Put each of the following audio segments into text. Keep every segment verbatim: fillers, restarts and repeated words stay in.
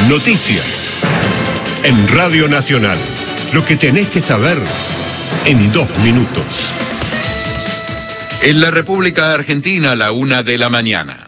Noticias. En Radio Nacional. Lo que tenés que saber en dos minutos. En la República Argentina, a la una de la mañana.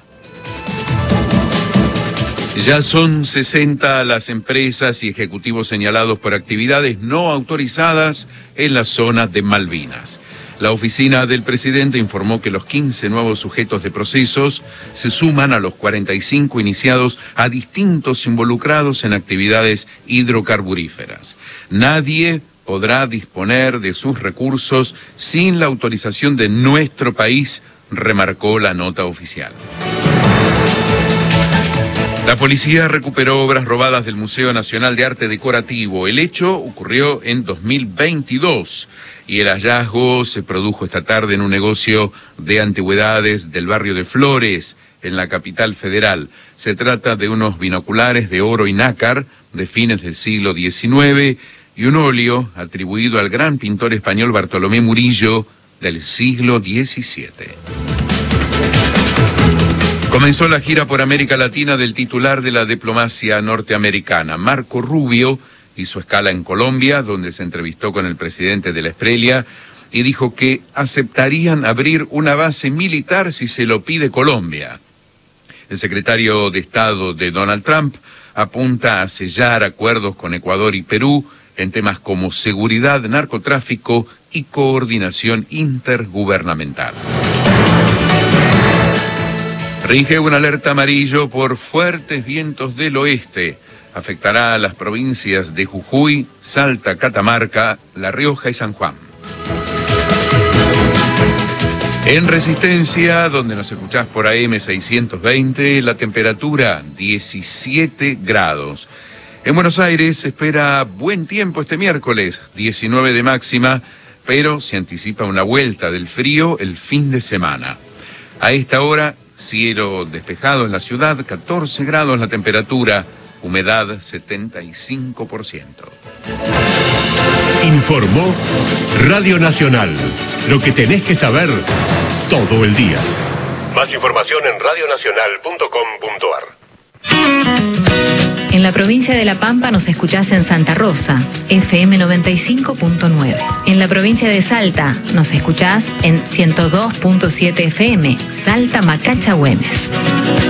Ya son sesenta las empresas y ejecutivos señalados por actividades no autorizadas en la zona de Malvinas. La oficina del presidente informó que los quince nuevos sujetos de procesos se suman a los cuarenta y cinco iniciados a distintos involucrados en actividades hidrocarburíferas. Nadie podrá disponer de sus recursos sin la autorización de nuestro país, remarcó la nota oficial. La policía recuperó obras robadas del Museo Nacional de Arte Decorativo. El hecho ocurrió en dos mil veintidós y el hallazgo se produjo esta tarde en un negocio de antigüedades del barrio de Flores, en la capital federal. Se trata de unos binoculares de oro y nácar de fines del siglo diecinueve y un óleo atribuido al gran pintor español Bartolomé Murillo del siglo diecisiete. Comenzó la gira por América Latina del titular de la diplomacia norteamericana. Marco Rubio hizo escala en Colombia, donde se entrevistó con el presidente de la Esprelia y dijo que aceptarían abrir una base militar si se lo pide Colombia. El secretario de Estado de Donald Trump apunta a sellar acuerdos con Ecuador y Perú en temas como seguridad, narcotráfico y coordinación intergubernamental. Rige una alerta amarillo por fuertes vientos del oeste. Afectará a las provincias de Jujuy, Salta, Catamarca, La Rioja y San Juan. En Resistencia, donde nos escuchás por A M seiscientos veinte, la temperatura diecisiete grados. En Buenos Aires se espera buen tiempo este miércoles, diecinueve de máxima, pero se anticipa una vuelta del frío el fin de semana. A esta hora, cielo despejado en la ciudad, catorce grados la temperatura, humedad setenta y cinco por ciento. Informó Radio Nacional. Lo que tenés que saber todo el día. Más información en radio nacional punto com punto a r. En la provincia de La Pampa nos escuchás en Santa Rosa, F M noventa y cinco punto nueve. En la provincia de Salta nos escuchás en ciento dos punto siete F M, Salta Macacha Güemes.